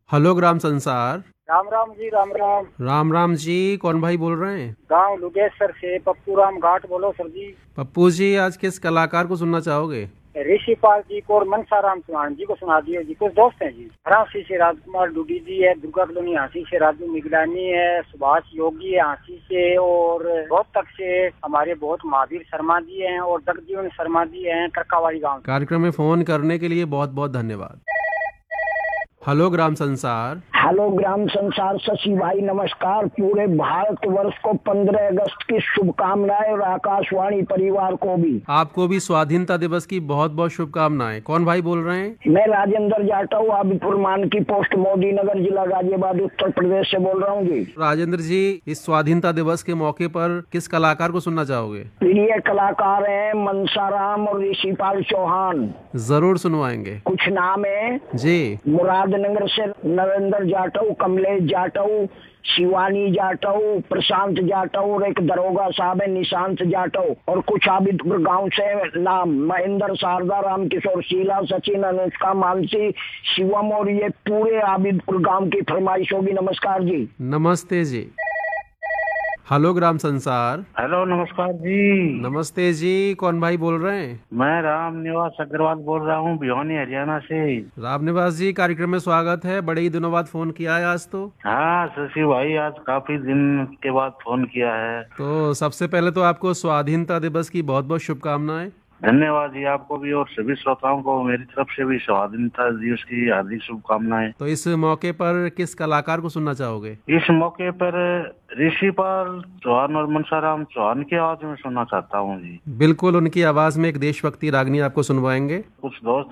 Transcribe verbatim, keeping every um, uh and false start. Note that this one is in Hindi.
हेलो ग्राम संसार। राम राम जी। राम राम। राम राम जी, कौन भाई बोल रहे हैं? गांव लुगेश्वर से पप्पू राम घाट बोलो सर जी। पप्पू जी, आज किस कलाकार को सुनना चाहोगे? ऋषिपाल जी को और मनसा राम चौहान जी को सुना दियो जी। कुछ दोस्त हैं जी। हरासी से राजकुमार डूडी जी है, दुर्गा कॉलोनी हाँसी से राजू मिगलानी है, सुभाष योगी है हाँसी से, और रोहतक से हमारे बहुत महावीर शर्मा जी हैं, और जगजीवन शर्मा जी हैं टरकावाड़ी गाँव। कार्यक्रम में फोन करने के लिए बहुत बहुत धन्यवाद। हेलो ग्राम संसार। हेलो ग्राम संसार शशि भाई नमस्कार। पूरे भारत वर्ष को पंद्रह अगस्त की शुभकामनाएं और आकाशवाणी परिवार को भी। आपको भी स्वाधीनता दिवस की बहुत बहुत शुभकामनाएं। कौन भाई बोल रहे हैं? मैं राजेंद्र जाटा हूँ, आबिदपुर मानकी पोस्ट मोदी नगर जिला गाजियाबाद उत्तर प्रदेश से बोल रहा हूँ जी। राजेंद्र जी, इस स्वाधीनता दिवस के मौके पर किस कलाकार को सुनना चाहोगे? प्रिय कलाकार हैं मनसा राम और ऋषिपाल चौहान। जरूर सुनवाएंगे। कुछ नाम है जी। मुरादनगर से नरेंद्र जाटव, कमलेश जाटव, शिवानी जाटव, प्रशांत जाटव, और एक दरोगा साहब है निशांत जाटव, और कुछ आबिदपुर गांव से नाम महेंद्र, शारदा, राम किशोर, शीला, सचिन, अनुष्का, मानसी, शिवम, और ये पूरे आबिदपुर गांव की फरमाइश होगी। नमस्कार जी। नमस्ते जी। हेलो ग्राम संसार। हेलो नमस्कार जी। नमस्ते जी, कौन भाई बोल रहे हैं? मैं राम निवास अग्रवाल बोल रहा हूँ, भिवानी हरियाणा से। राम निवास जी, कार्यक्रम में स्वागत है। बड़े ही दिनों बाद फोन किया है आज तो। हाँ शशि भाई, आज काफी दिन के बाद फोन किया है। तो सबसे पहले तो आपको स्वाधीनता दिवस की बहुत बहुत शुभकामनाएं। धन्यवाद जी, आपको भी और सभी श्रोताओं को मेरी तरफ से भी स्वाधीनता दिवस की हार्दिक शुभकामनाएं। तो इस मौके पर किस कलाकार को सुनना चाहोगे? इस मौके पर ऋषिपाल चौहान और मनसाराम चौहान की आवाज में सुनना चाहता हूँ जी। बिल्कुल, उनकी आवाज में एक देशभक्ति रागनी आपको सुनवाएंगे। कुछ दोस्त